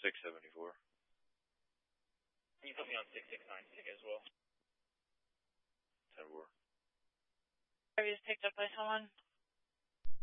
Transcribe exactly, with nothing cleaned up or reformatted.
six seventy-four. Can you put me on six six nine ticket as well? ten four. Are you just picked up by someone?